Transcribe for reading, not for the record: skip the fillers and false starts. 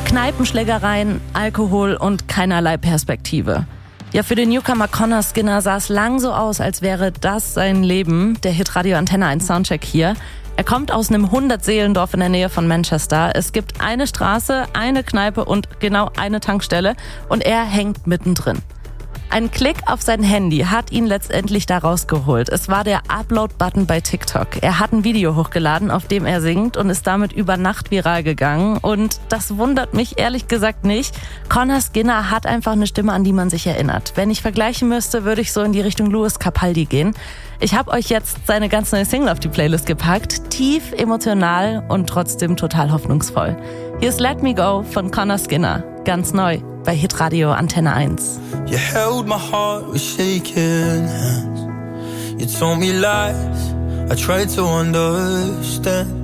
Kneipenschlägereien, Alkohol und keinerlei Perspektive. Ja, für den Newcomer Connor Skinner sah es lang so aus, als wäre das sein Leben. Der Hitradio Antenne 1 Soundcheck hier. Er kommt aus einem 100-Seelendorf in der Nähe von Manchester. Es gibt eine Straße, eine Kneipe und genau eine Tankstelle und er hängt mittendrin. Ein Klick auf sein Handy hat ihn letztendlich da rausgeholt. Es war der Upload-Button bei TikTok. Er hat ein Video hochgeladen, auf dem er singt und ist damit über Nacht viral gegangen. Und das wundert mich ehrlich gesagt nicht. Connor Skinner hat einfach eine Stimme, an die man sich erinnert. Wenn ich vergleichen müsste, würde ich so in die Richtung Lewis Capaldi gehen. Ich habe euch jetzt seine ganz neue Single auf die Playlist gepackt. Tief, emotional und trotzdem total hoffnungsvoll. Hier ist Let Me Go von Connor Skinner. Ganz neu bei Hitradio Antenne 1. You held my heart with shaking hands. You told me lies, I tried to understand.